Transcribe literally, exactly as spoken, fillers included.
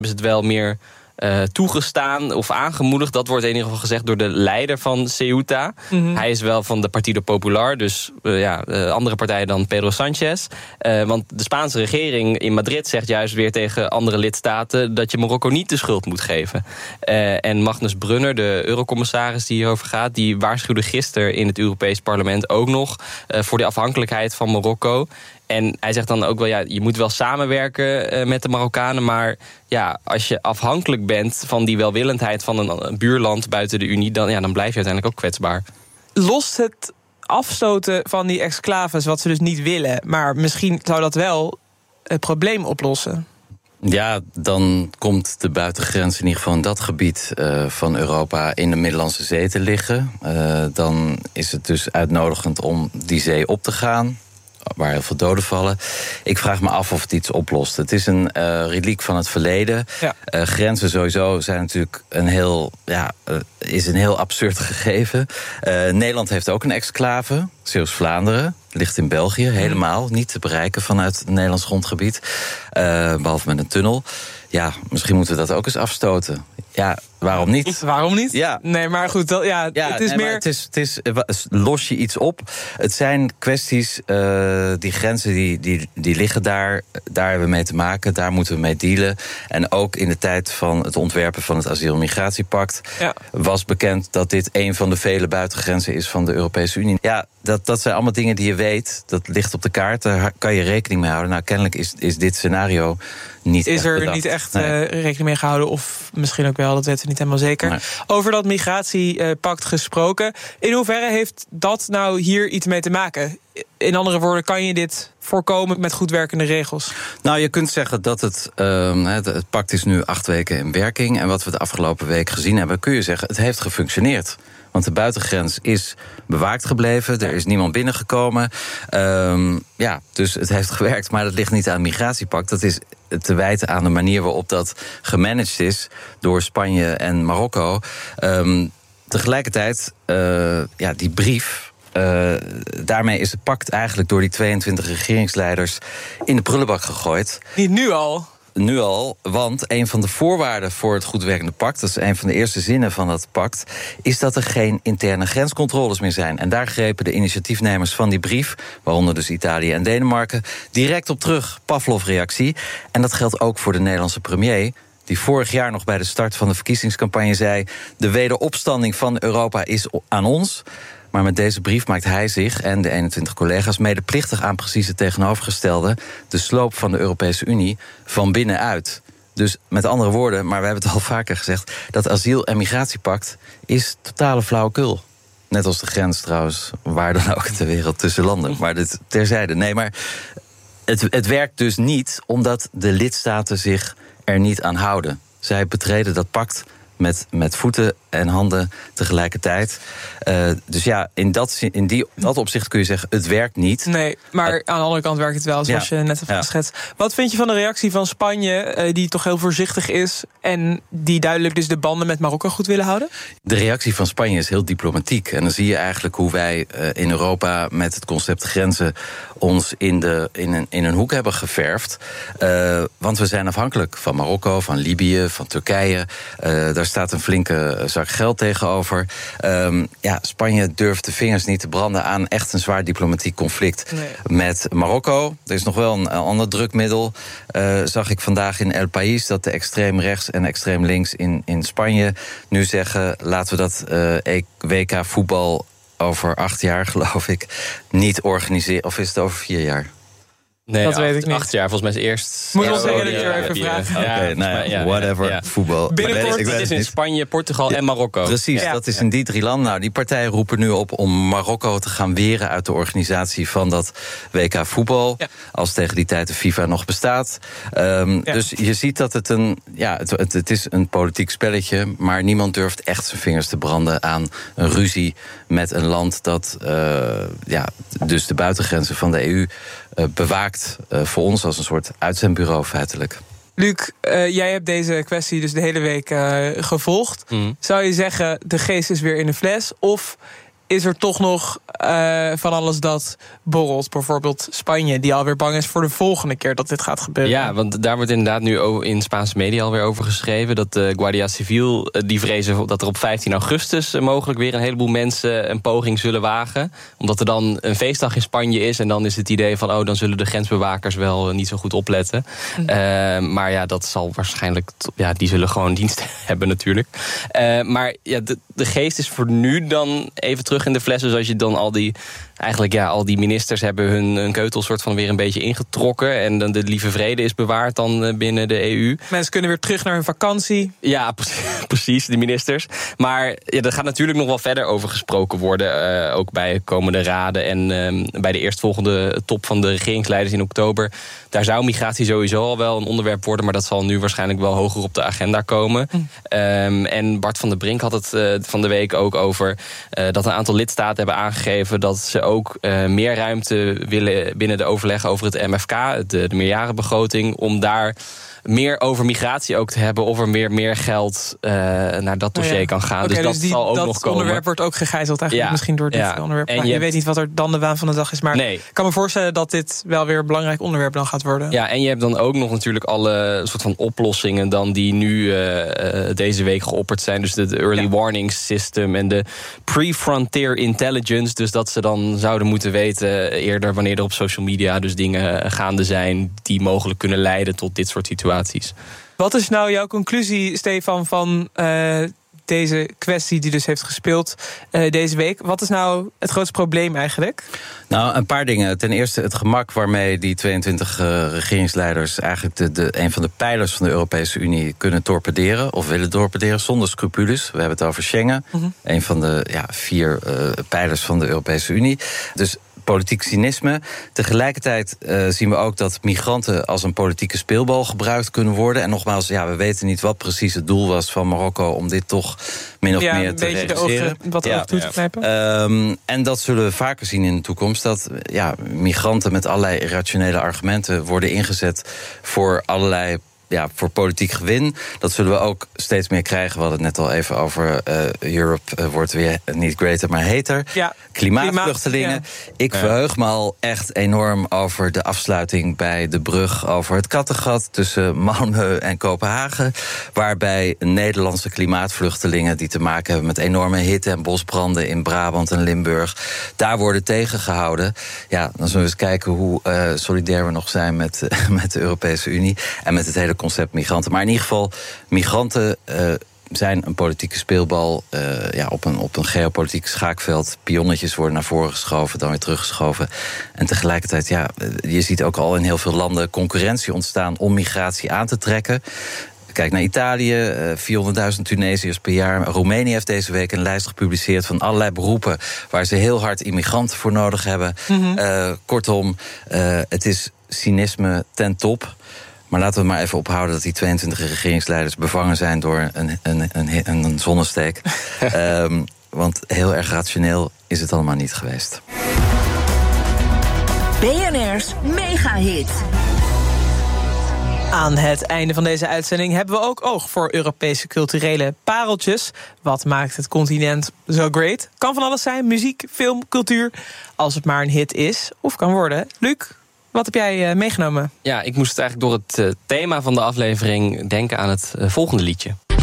is het wel meer uh, toegestaan of aangemoedigd. Dat wordt in ieder geval gezegd door de leider van Ceuta. Mm-hmm. Hij is wel van de Partido Popular, dus uh, ja, uh, andere partijen dan Pedro Sanchez. Uh, want de Spaanse regering in Madrid zegt juist weer tegen andere lidstaten dat je Marokko niet de schuld moet geven. Uh, en Magnus Brunner, de eurocommissaris die hierover gaat, die waarschuwde gisteren in het Europees Parlement ook nog uh, voor de afhankelijkheid van Marokko. En hij zegt dan ook wel, ja, je moet wel samenwerken uh, met de Marokkanen, maar ja, als je afhankelijk bent van die welwillendheid van een, een buurland buiten de Unie, dan, ja, dan blijf je uiteindelijk ook kwetsbaar. Lost het afstoten van die exclaves, wat ze dus niet willen, maar misschien zou dat wel het probleem oplossen? Ja, dan komt de buitengrens in ieder geval in dat gebied uh, van Europa in de Middellandse Zee te liggen. Uh, dan is het dus uitnodigend om die zee op te gaan, waar heel veel doden vallen. Ik vraag me af of het iets oplost. Het is een uh, reliek van het verleden. Ja. Uh, grenzen sowieso zijn natuurlijk een heel, ja, uh, is een heel absurd gegeven. Uh, Nederland heeft ook een exclave, Zeeuws-Vlaanderen. Ligt in België, helemaal niet te bereiken vanuit het Nederlands grondgebied. Uh, behalve met een tunnel. Ja, misschien moeten we dat ook eens afstoten. Ja, waarom niet? Waarom niet? Ja. Nee, maar goed, dat, ja, ja, het is nee, meer... Het is, het is, los je iets op. Het zijn kwesties, uh, die grenzen die, die, die liggen daar. Daar hebben we mee te maken, daar moeten we mee dealen. En ook in de tijd van het ontwerpen van het Asiel- en Migratiepact ja. was bekend dat dit een van de vele buitengrenzen is van de Europese Unie. Ja, dat, dat zijn allemaal dingen die je weet. Dat ligt op de kaart, daar kan je rekening mee houden. Nou, kennelijk is, is dit scenario niet is echt er bedacht. niet echt nee. uh, rekening mee gehouden, of misschien ook wel, dat weten we niet helemaal zeker. Nee. Over dat migratiepact gesproken, in hoeverre heeft dat nou hier iets mee te maken? In andere woorden, kan je dit voorkomen met goed werkende regels? Nou, je kunt zeggen dat het, uh, het, het pact is nu acht weken in werking. En wat we de afgelopen week gezien hebben, kun je zeggen, het heeft gefunctioneerd. Want de buitengrens is bewaakt gebleven. Er is niemand binnengekomen. Um, ja, dus het heeft gewerkt. Maar dat ligt niet aan het migratiepact. Dat is te wijten aan de manier waarop dat gemanaged is door Spanje en Marokko. Um, tegelijkertijd, uh, ja, die brief, Uh, daarmee is het pact eigenlijk door die tweeëntwintig regeringsleiders in de prullenbak gegooid. Niet nu al? Nu al, want een van de voorwaarden voor het goed werkende pact, dat is een van de eerste zinnen van dat pact, is dat er geen interne grenscontroles meer zijn. En daar grepen de initiatiefnemers van die brief, waaronder dus Italië en Denemarken, direct op terug. Pavlov-reactie. En dat geldt ook voor de Nederlandse premier, die vorig jaar nog bij de start van de verkiezingscampagne zei: de wederopstanding van Europa is aan ons. Maar met deze brief maakt hij zich en de eenentwintig collega's medeplichtig aan precies het tegenovergestelde: de sloop van de Europese Unie van binnenuit. Dus met andere woorden, maar we hebben het al vaker gezegd, dat asiel- en migratiepact is totale flauwekul. Net als de grens trouwens, waar dan ook ter wereld tussen landen. Maar dit terzijde. Nee, maar het, het werkt dus niet omdat de lidstaten zich er niet aan houden. Zij betreden dat pact met, met voeten en handen tegelijkertijd. Uh, dus ja, in, dat, in die, dat opzicht kun je zeggen, het werkt niet. Nee, maar uh, aan de andere kant werkt het wel, zoals ja, je net hebt ja. geschetst. Wat vind je van de reactie van Spanje, uh, die toch heel voorzichtig is en die duidelijk dus de banden met Marokko goed willen houden? De reactie van Spanje is heel diplomatiek. En dan zie je eigenlijk hoe wij uh, in Europa met het concept grenzen ons in, de, in, een, in een hoek hebben geverfd. Uh, want we zijn afhankelijk van Marokko, van Libië, van Turkije. Uh, daar staat een flinke zak geld tegenover. Um, ja, Spanje durft de vingers niet te branden aan echt een zwaar diplomatiek conflict nee. met Marokko. Er is nog wel een, een ander drukmiddel. Uh, zag ik vandaag in El País dat de extreem rechts en extreem links in, in Spanje nu zeggen: laten we dat uh, W K voetbal over acht jaar, geloof ik, niet organiseren. Of is het over vier jaar? Nee, dat acht, weet ik niet. Acht jaar, volgens mij is eerst. Moet ja, onze oh, redacteur ja, even die, vragen. Oké, okay, nou ja, ja, whatever, ja, ja. voetbal. Binnenkort, dat is in Spanje, Portugal ja, en Marokko. Precies, ja. dat is in die drie landen. Nou, die partijen roepen nu op om Marokko te gaan weren uit de organisatie van dat W K voetbal. Ja. Als tegen die tijd de FIFA nog bestaat. Um, ja. Dus je ziet dat het een, ja, het, het, het is een politiek spelletje, maar niemand durft echt zijn vingers te branden aan een ruzie met een land dat uh, ja, dus de buitengrenzen van de E U uh, bewaakt uh, voor ons als een soort uitzendbureau feitelijk. Luc, uh, jij hebt deze kwestie dus de hele week uh, gevolgd. Mm. Zou je zeggen, de geest is weer in de fles? Of is er toch nog uh, van alles dat borrelt. Bijvoorbeeld Spanje, die alweer bang is voor de volgende keer dat dit gaat gebeuren. Ja, want daar wordt inderdaad nu in Spaanse media alweer over geschreven. Dat de Guardia Civil, die vrezen dat er op vijftien augustus mogelijk weer een heleboel mensen een poging zullen wagen. Omdat er dan een feestdag in Spanje is. En dan is het idee van, oh, dan zullen de grensbewakers wel niet zo goed opletten. Mm. Uh, maar ja, dat zal waarschijnlijk, ja, die zullen gewoon dienst hebben natuurlijk. Uh, maar ja, de, de geest is voor nu dan even terug in de fles. Dus als je dan al die, eigenlijk ja, al die ministers hebben hun, hun keutel soort van weer een beetje ingetrokken. En dan de lieve vrede is bewaard dan binnen de E U. Mensen kunnen weer terug naar hun vakantie. Ja, precies, de ministers. Maar ja, er gaat natuurlijk nog wel verder over gesproken worden. Uh, ook bij komende raden en uh, bij de eerstvolgende top van de regeringsleiders in oktober. Daar zou migratie sowieso al wel een onderwerp worden. Maar dat zal nu waarschijnlijk wel hoger op de agenda komen. Mm. Um, en Bart van der Brink had het uh, van de week ook over uh, dat een aantal lidstaten hebben aangegeven dat ze ook uh, meer ruimte willen binnen de overleg over het M F K, de, de meerjarenbegroting, om daar meer over migratie ook te hebben, of er meer, meer geld uh, naar dat dossier oh ja. kan gaan. Okay, dus dat dus die, zal ook dat nog komen. Dat onderwerp wordt ook gegijzeld eigenlijk ja. misschien door dit ja. onderwerp. En je, je hebt... weet niet wat er dan de waan van de dag is. Maar nee. ik kan me voorstellen dat dit wel weer een belangrijk onderwerp dan gaat worden. Ja, en je hebt dan ook nog natuurlijk alle soort van oplossingen dan die nu uh, uh, deze week geopperd zijn. Dus de early ja. warning system en de pre-frontier intelligence. Dus dat ze dan zouden moeten weten eerder wanneer er op social media dus dingen gaande zijn die mogelijk kunnen leiden tot dit soort situaties. Wat is nou jouw conclusie, Stefan, van uh, deze kwestie die dus heeft gespeeld uh, deze week? Wat is nou het grootste probleem eigenlijk? Nou, een paar dingen. Ten eerste het gemak waarmee die tweeëntwintig uh, regeringsleiders eigenlijk de, de, een van de pijlers van de Europese Unie kunnen torpederen of willen torpederen zonder scrupules. We hebben het over Schengen, mm-hmm. een van de ja, vier uh, pijlers van de Europese Unie. Dus politiek cynisme. Tegelijkertijd uh, zien we ook dat migranten als een politieke speelbal gebruikt kunnen worden. En nogmaals, ja, we weten niet wat precies het doel was van Marokko om dit toch min of ja, meer te regisseren. Wat er ja, ook toe te knijpen. Um, en dat zullen we vaker zien in de toekomst. Dat ja, migranten met allerlei irrationele argumenten worden ingezet voor allerlei Ja, voor politiek gewin. Dat zullen we ook steeds meer krijgen. We hadden het net al even over uh, Europe uh, wordt weer niet greater, maar heter. Ja, Klimaatvluchtelingen. Klimaat, ja. Ik verheug me al echt enorm over de afsluiting bij de brug over het Kattegat tussen Malmö en Kopenhagen. Waarbij Nederlandse klimaatvluchtelingen die te maken hebben met enorme hitte en bosbranden in Brabant en Limburg, daar worden tegengehouden. Ja, dan zullen we eens kijken hoe uh, solidair we nog zijn met, uh, met de Europese Unie en met het hele concept migranten. Maar in ieder geval, migranten uh, zijn een politieke speelbal uh, ja, op, een, op een geopolitiek schaakveld. Pionnetjes worden naar voren geschoven, dan weer teruggeschoven. En tegelijkertijd, ja, je ziet ook al in heel veel landen concurrentie ontstaan om migratie aan te trekken. Kijk naar Italië, vierhonderdduizend Tunesiërs per jaar. Roemenië heeft deze week een lijst gepubliceerd van allerlei beroepen waar ze heel hard immigranten voor nodig hebben. Mm-hmm. Uh, kortom, uh, het is cynisme ten top. Maar laten we maar even ophouden dat die tweeëntwintig regeringsleiders bevangen zijn door een, een, een, een zonnesteek. um, want heel erg rationeel is het allemaal niet geweest. B N R's Megahit. Aan het einde van deze uitzending hebben we ook oog voor Europese culturele pareltjes. Wat maakt het continent zo great? Kan van alles zijn, muziek, film, cultuur. Als het maar een hit is of kan worden. Luc, wat heb jij uh, meegenomen? Ja, ik moest eigenlijk door het uh, thema van de aflevering denken aan het uh, volgende liedje.